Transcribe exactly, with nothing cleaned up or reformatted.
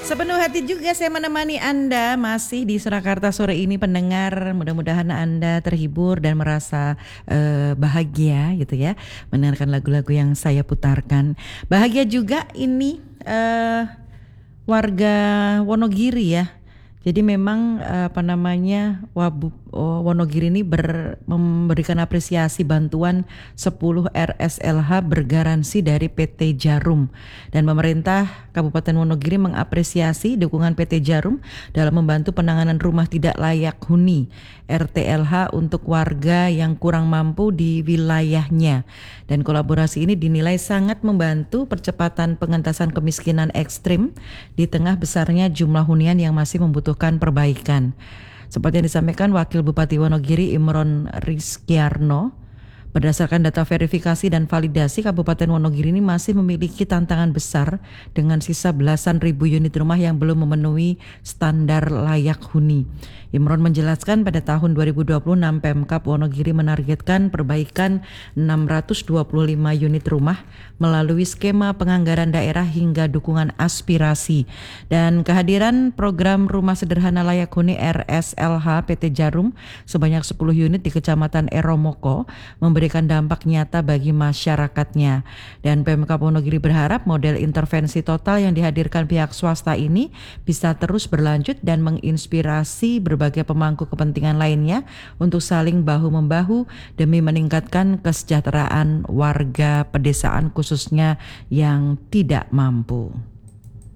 Sepenuh hati juga saya menemani Anda masih di Surakarta sore ini pendengar. Mudah-mudahan Anda terhibur dan merasa uh, bahagia gitu ya mendengarkan lagu-lagu yang saya putarkan. Bahagia juga ini uh, warga Wonogiri ya. Jadi memang apa namanya Wabu, oh, Wonogiri ini ber, memberikan apresiasi bantuan sepuluh R S L H bergaransi dari P T Djarum, dan pemerintah Kabupaten Wonogiri mengapresiasi dukungan P T Djarum dalam membantu penanganan rumah tidak layak huni R T L H untuk warga yang kurang mampu di wilayahnya, dan kolaborasi ini dinilai sangat membantu percepatan pengentasan kemiskinan ekstrim di tengah besarnya jumlah hunian yang masih membutuhkan perbaikan. Seperti yang disampaikan Wakil Bupati Wonogiri Imron Rizkyarno, berdasarkan data verifikasi dan validasi, Kabupaten Wonogiri ini masih memiliki tantangan besar dengan sisa belasan ribu unit rumah yang belum memenuhi standar layak huni. Imron menjelaskan pada tahun dua ribu dua puluh enam Pemkab Wonogiri menargetkan perbaikan enam ratus dua puluh lima unit rumah melalui skema penganggaran daerah hingga dukungan aspirasi, dan kehadiran program rumah sederhana layak huni R S L H P T Djarum sebanyak sepuluh unit di Kecamatan Eromoko memberikan dampak nyata bagi masyarakatnya. Dan Pemkab Wonogiri berharap model intervensi total yang dihadirkan pihak swasta ini bisa terus berlanjut dan menginspirasi berbagai pemangku kepentingan lainnya untuk saling bahu-membahu demi meningkatkan kesejahteraan warga pedesaan khususnya yang tidak mampu.